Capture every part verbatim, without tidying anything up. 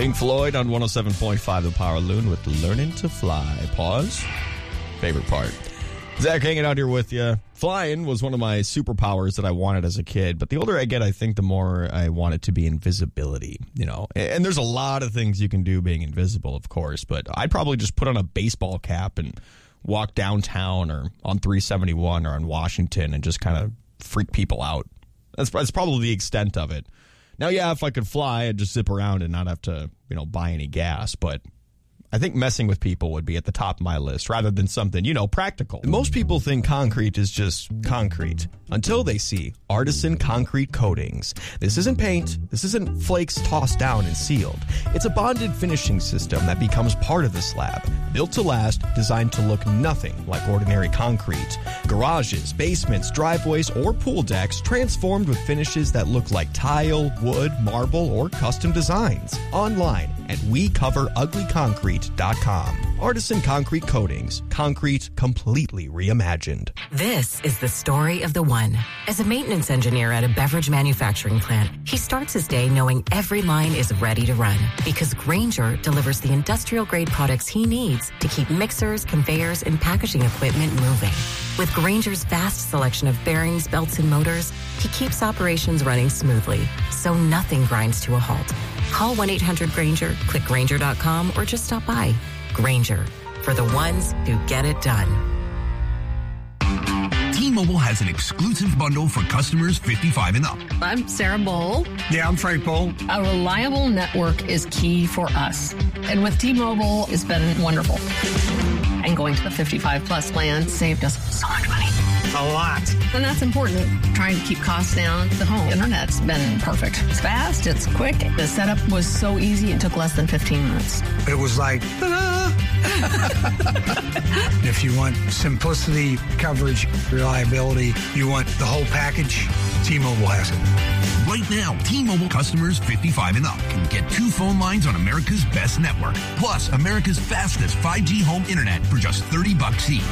Pink Floyd on one oh seven point five The Power Loon with Learning to Fly. Pause. Favorite part. Zach hanging out here with you. Flying was one of my superpowers that I wanted as a kid, but the older I get, I think the more I want it to be invisibility, you know. And there's a lot of things you can do being invisible, of course, but I'd probably just put on a baseball cap and walk downtown or on three seventy-one or on Washington and just kind of freak people out. That's, that's probably the extent of it. Now, yeah, if I could fly, I'd just zip around and not have to, you know, buy any gas, but I think messing with people would be at the top of my list rather than something, you know, practical. Most people think concrete is just concrete until they see Artisan Concrete Coatings. This isn't paint. This isn't flakes tossed down and sealed. It's a bonded finishing system that becomes part of the slab. Built to last, designed to look nothing like ordinary concrete. Garages, basements, driveways, or pool decks transformed with finishes that look like tile, wood, marble, or custom designs. Online at we cover ugly concrete dot com. Artisan Concrete Coatings. Concrete completely reimagined. This is the story of the one. As a maintenance engineer at a beverage manufacturing plant, he starts his day knowing every line is ready to run because Grainger delivers the industrial-grade products he needs to keep mixers, conveyors, and packaging equipment moving. With Grainger's vast selection of bearings, belts, and motors, he keeps operations running smoothly, so nothing grinds to a halt. Call one eight hundred Grainger, click Grainger dot com, or just stop by. Grainger, for the ones who get it done. T-Mobile has an exclusive bundle for customers fifty-five and up. I'm Sarah Bowl. Yeah, I'm Frank Bowl. A reliable network is key for us. And with T-Mobile, it's been wonderful. And going to the fifty-five plus plan saved us so much money. A lot. And that's important. Trying to keep costs down. The home internet's been perfect. It's fast. It's quick. The setup was so easy. It took less than fifteen minutes. It was like, ta-da! If you want simplicity, coverage, reliability, you want the whole package, T-Mobile has it. Right now, T-Mobile customers fifty-five and up can get two phone lines on America's best network, plus America's fastest five G home internet for just thirty bucks each.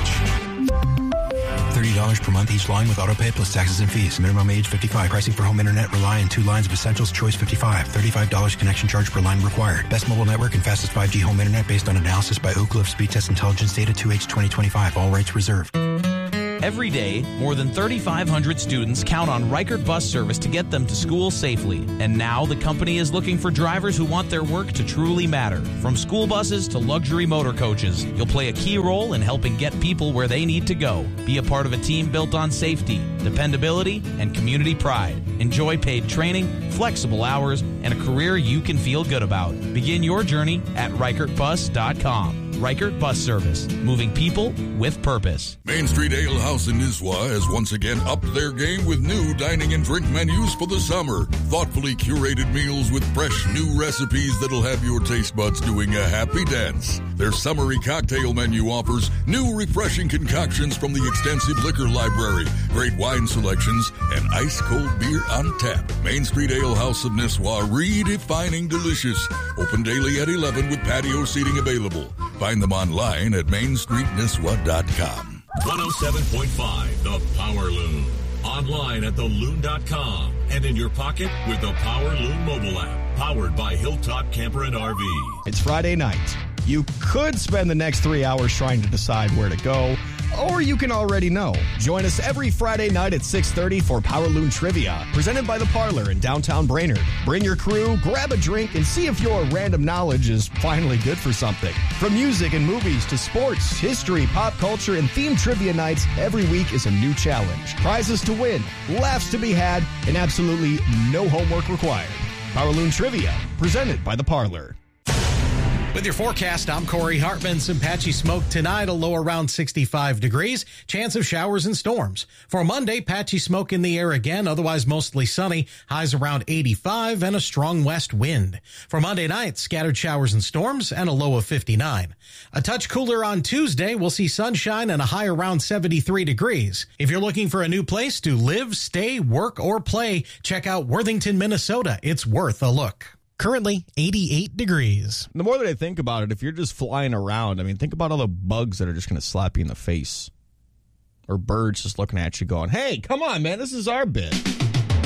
thirty dollars per month each line with autopay plus taxes and fees. Minimum age fifty-five. Pricing for home internet rely on two lines of Essentials Choice fifty-five. thirty-five dollars connection charge per line required. Best mobile network and fastest five G home internet based on analysis by Oak Cliff Speed Test Intelligence Data two H twenty twenty-five. All rights reserved. Every day, more than thirty-five hundred students count on Reichert Bus Service to get them to school safely. And now the company is looking for drivers who want their work to truly matter. From school buses to luxury motor coaches, you'll play a key role in helping get people where they need to go. Be a part of a team built on safety, dependability, and community pride. Enjoy paid training, flexible hours, and a career you can feel good about. Begin your journey at Reichert Bus dot com. Reichert Bus Service, moving people with purpose. Main Street Ale House in Nisswa has once again upped their game with new dining and drink menus for the summer. Thoughtfully curated meals with fresh new recipes that'll have your taste buds doing a happy dance. Their summery cocktail menu offers new refreshing concoctions from the extensive liquor library, great wine selections, and ice-cold beer on tap. Main Street Ale House of Nisswa, redefining delicious. Open daily at eleven with patio seating available. Find them online at main street nisswa dot com. one oh seven point five The Power Loon. Online at the loon dot com and in your pocket with the Power Loon mobile app. Powered by Hilltop Camper and R V. It's Friday night. You could spend the next three hours trying to decide where to go, or you can already know. Join us every Friday night at six thirty for Power Loon Trivia, presented by The Parlor in downtown Brainerd. Bring your crew, grab a drink, and see if your random knowledge is finally good for something. From music and movies to sports, history, pop culture, and themed trivia nights, every week is a new challenge. Prizes to win, laughs to be had, and absolutely no homework required. Power Loon Trivia, presented by The Parlor. With your forecast, I'm Corey Hartman. Some patchy smoke tonight, a low around sixty-five degrees. Chance of showers and storms. For Monday, patchy smoke in the air again, otherwise mostly sunny. Highs around eighty-five and a strong west wind. For Monday night, scattered showers and storms and a low of fifty-nine. A touch cooler on Tuesday, we'll see sunshine and a high around seventy-three degrees. If you're looking for a new place to live, stay, work, or play, check out Worthington, Minnesota. It's worth a look. Currently eighty-eight degrees. The more that I think about it, if you're just flying around, I mean, think about all the bugs that are just going to slap you in the face. Or birds just looking at you going, hey, come on, man, this is our bit.